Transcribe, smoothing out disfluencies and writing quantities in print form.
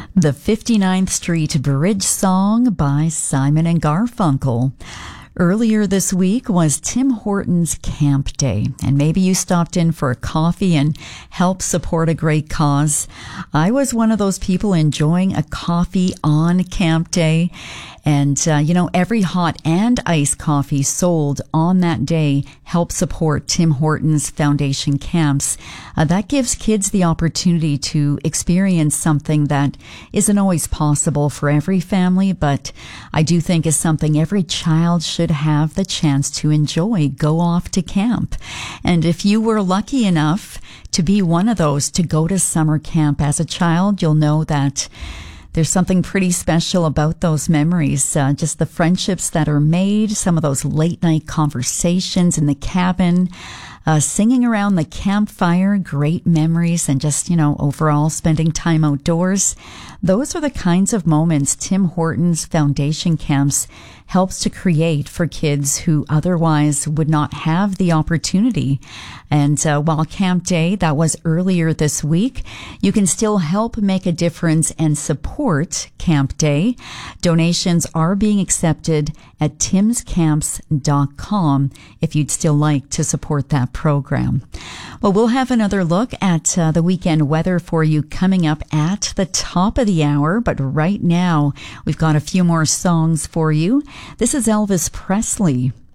The 59th Street Bridge Song by Simon and Garfunkel. Earlier this week was Tim Hortons Camp Day, and maybe you stopped in for a coffee and helped support a great cause. I was one of those people enjoying a coffee on Camp Day. And, every hot and iced coffee sold on that day helps support Tim Hortons Foundation camps. That gives kids the opportunity to experience something that isn't always possible for every family, but I do think is something every child should have the chance to enjoy, go off to camp. And if you were lucky enough to be one of those to go to summer camp as a child, you'll know that there's something pretty special about those memories, just the friendships that are made, some of those late night conversations in the cabin, singing around the campfire, great memories, and just, overall spending time outdoors. Those are the kinds of moments Tim Hortons Foundation Camps helps to create for kids who otherwise would not have the opportunity. And while Camp Day, that was earlier this week, you can still help make a difference and support Camp Day. Donations are being accepted at timscamps.com if you'd still like to support that program. Well, we'll have another look at the weekend weather for you coming up at the top of the hour, but right now we've got a few more songs for you. This is Elvis Presley